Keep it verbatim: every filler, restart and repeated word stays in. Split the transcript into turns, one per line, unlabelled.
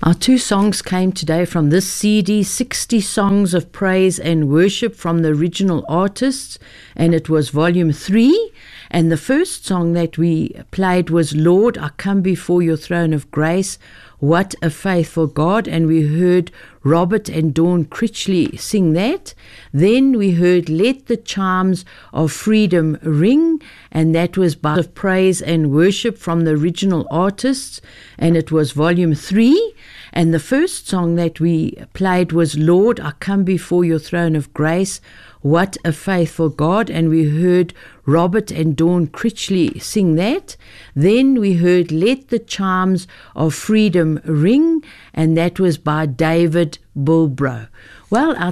Our two songs came today from this C D, sixty Songs of Praise and Worship from the Original Artists, and it was volume three. And the first song that we played was Lord, I Come Before Your Throne of Grace, What a Faithful God, and we heard Robert and Dawn Critchley sing that. Then we heard Let the Chimes of Freedom Ring, and that was by of Praise and Worship from the Original Artists, and it was volume three. And the first song that we played was Lord, I Come Before Your Throne of Grace, What a Faithful God, and we heard Robert and Dawn Critchley sing that. Then we heard Let the Chimes of Freedom Ring, and that was by David Bulbro. Well, our